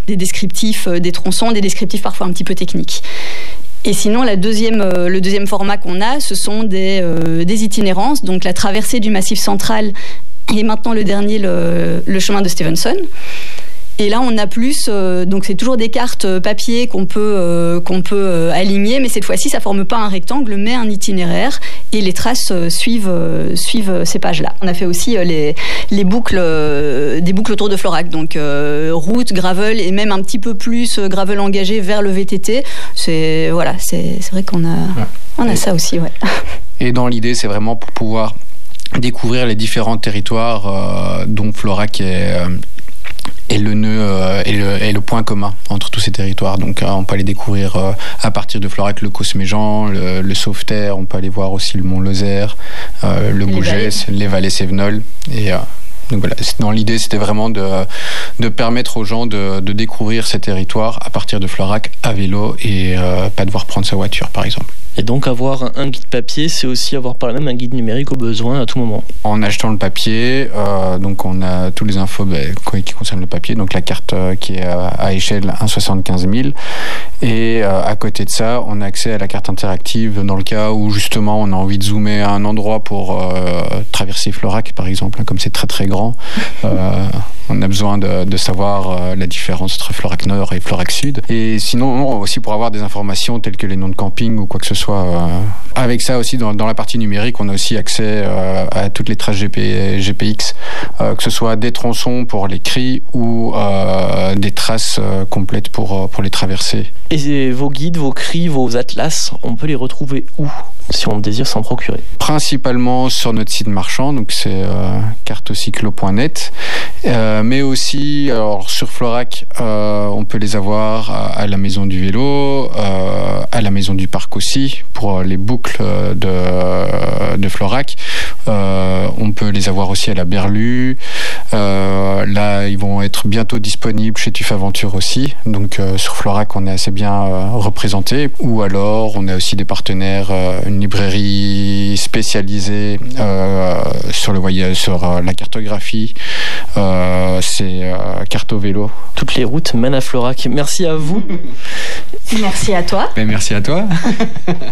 des descriptifs des tronçons, des descriptifs parfois un petit peu techniques. Et sinon, le deuxième format qu'on a, ce sont des itinérances, donc la traversée du Massif central et maintenant le dernier, le chemin de Stevenson. Et là, on a plus, donc c'est toujours des cartes papier qu'on peut aligner, mais cette fois-ci, ça forme pas un rectangle, mais un itinéraire, et les traces suivent ces pages-là. On a fait aussi des boucles autour de Florac, donc route, gravel, et même un petit peu plus gravel engagé vers le VTT. C'est vrai qu'on a ça aussi, ouais. Et dans l'idée, c'est vraiment pour pouvoir découvrir les différents territoires dont Florac est le nœud et le point commun entre tous ces territoires. Donc on peut aller découvrir à partir de Florac le Cosméjean, le Sauveterre, on peut aller voir aussi le Mont Lozère, le Bouget, les vallées Sévenol. Et donc voilà, dans l'idée, c'était vraiment de permettre aux gens de découvrir ces territoires à partir de Florac à vélo et pas devoir prendre sa voiture, par exemple. Et donc avoir un guide papier, c'est aussi avoir par là même un guide numérique au besoin à tout moment. En achetant le papier, donc on a tous les infos qui concernent le papier, donc la carte qui est à échelle 1,75 000. Et à côté de ça, on a accès à la carte interactive dans le cas où justement on a envie de zoomer à un endroit pour traverser Florac par exemple, comme c'est très très grand. On a besoin de savoir la différence entre Florac Nord et Florac Sud. Et sinon aussi pour avoir des informations telles que les noms de camping ou quoi que ce soit. Avec ça aussi, dans la partie numérique, on a aussi accès à toutes les traces GPX, que ce soit des tronçons pour les cris ou des traces complètes pour les traverser. Et vos guides, vos cris, vos atlas, on peut les retrouver où si on désire s'en procurer? Principalement sur notre site marchand, donc c'est cartocyclo.net, mais aussi alors, sur Florac, on peut les avoir à la Maison du Vélo, à la Maison du Parc aussi, pour les boucles de Florac. On peut les avoir aussi à la Berlue. Là, ils vont être bientôt disponibles chez Tuf Aventure aussi. Donc sur Florac, on est assez bien représenté. Ou alors, on a aussi des partenaires, une librairie spécialisée sur le voyage, sur la cartographie. C'est Carto Vélo. Toutes les routes mènent à Florac. Merci à vous. Merci à toi. Merci à toi.